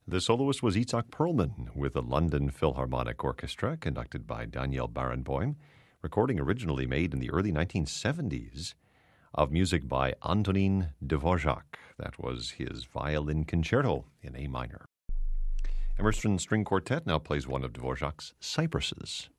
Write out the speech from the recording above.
The soloist was Itzhak Perlman with the London Philharmonic Orchestra, conducted by Daniel Barenboim, recording originally made in the early 1970s of music by Antonin Dvorak. That was his violin concerto in A minor. Emerson String Quartet now plays one of Dvorak's Cypresses.